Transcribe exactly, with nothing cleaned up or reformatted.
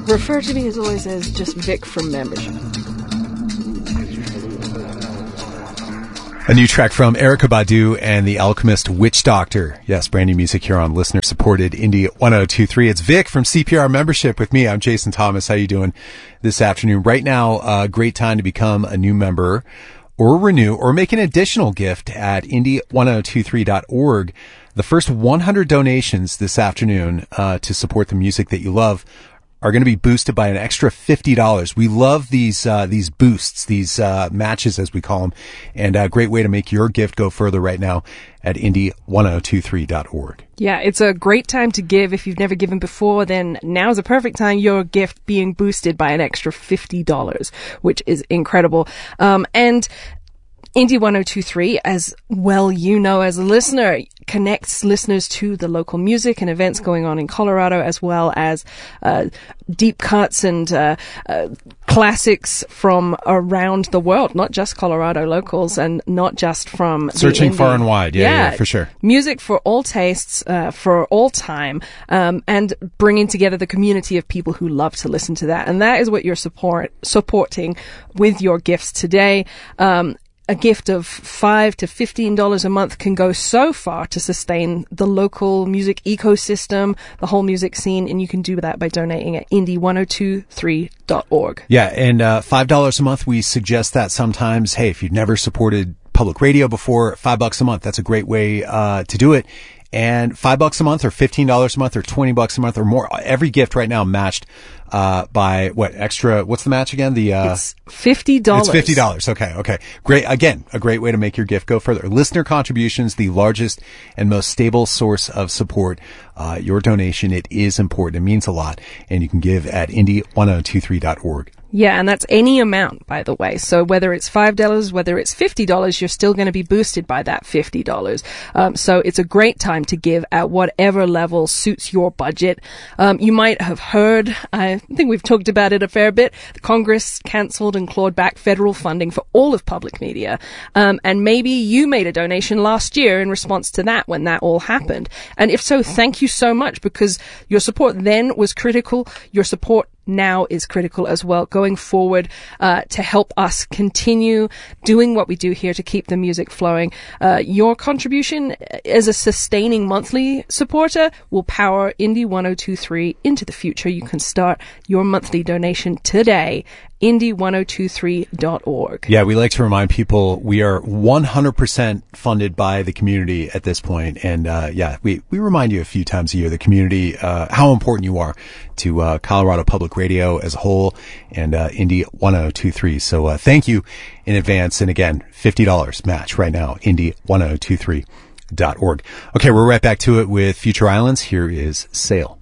refer to me as always as just Vic from membership. A new track from Erykah Badu and The Alchemist, Witch Doctor. Yes, brand new music here on listener-supported Indie one oh two point three. It's Vic from C P R Membership with me. I'm Jason Thomas. How you doing this afternoon? Right now, a uh, great time to become a new member or renew or make an additional gift at indie one oh two three dot org. The first one hundred donations this afternoon uh, to support the music that you love are going to be boosted by an extra fifty dollars. We love these, uh, these boosts, these, uh, matches as we call them. And a great way to make your gift go further right now at indie one oh two three dot org. Yeah, it's a great time to give. If you've never given before, then now's a perfect time. Your gift being boosted by an extra fifty dollars, which is incredible. Um, and Indie one oh two point three, as well you know as a listener, connects listeners to the local music and events going on in Colorado, as well as uh, deep cuts and uh, uh, classics from around the world, not just Colorado locals and not just from searching the far and wide. Yeah, yeah, yeah, for sure. Music for all tastes, uh, for all time, um, and bringing together the community of people who love to listen to that. And that is what you're support supporting with your gifts today. Um, A gift of five to fifteen dollars a month can go so far to sustain the local music ecosystem, the whole music scene, and you can do that by donating at indie one oh two three dot org. Yeah, and uh, five dollars a month, we suggest that sometimes. Hey, if you've never supported public radio before, five bucks a month, that's a great way uh, to do it. And five bucks a month or fifteen dollars a month or twenty bucks a month or more, every gift right now matched uh by what extra, what's the match again? The uh It's fifty dollars. It's fifty dollars. Okay, okay. Great. Again, a great way to make your gift go further. Listener contributions, the largest and most stable source of support. Uh your donation, it is important. It means a lot. And you can give at indie one oh two three dot org. Yeah, and that's any amount, by the way. So whether it's five dollars, whether it's fifty dollars, you're still going to be boosted by that fifty dollars. Um, so it's a great time to give at whatever level suits your budget. Um, you might have heard, I think we've talked about it a fair bit, Congress cancelled and clawed back federal funding for all of public media. Um, and maybe you made a donation last year in response to that when that all happened. And if so, thank you so much, because your support then was critical. Your support now is critical as well going forward, uh, to help us continue doing what we do here to keep the music flowing. Uh, your contribution as a sustaining monthly supporter will power Indie one oh two three into the future. You can start your monthly donation today. indie one oh two three dot org. Yeah, we like to remind people we are one hundred percent funded by the community at this point. And, uh, yeah, we, we remind you a few times a year, the community, uh, how important you are to, uh, Colorado Public Radio as a whole and, uh, Indie one oh two three. So, uh, thank you in advance. And again, fifty dollars match right now, indie one oh two three dot org. Okay, we're right back to it with Future Islands. Here is Sail.